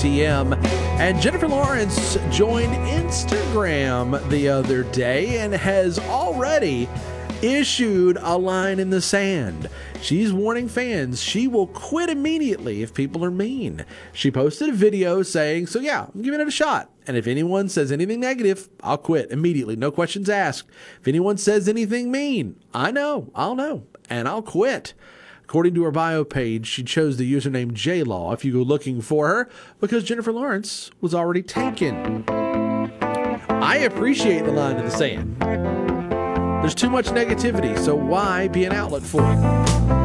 TM. And Jennifer Lawrence joined Instagram the other day and has already issued a line in the sand. She's warning fans she will quit immediately if people are mean. She posted a video saying, so yeah, I'm giving it a shot. And if anyone says anything negative, I'll quit immediately. No questions asked. If anyone says anything mean, I'll know, and I'll quit. According to her bio page, she chose the username JLaw if you go looking for her because Jennifer Lawrence was already taken. I appreciate the line in the sand. There's too much negativity, so why be an outlet for it?